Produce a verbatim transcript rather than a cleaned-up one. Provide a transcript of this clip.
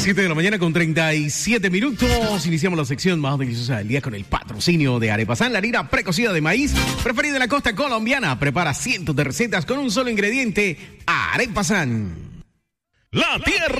siete de la mañana con treinta y siete minutos. Iniciamos la sección más deliciosa del día con el patrocinio de Arepasan, la harina precocida de maíz preferida en la costa colombiana. Prepara cientos de recetas con un solo ingrediente, Arepasan. La tierra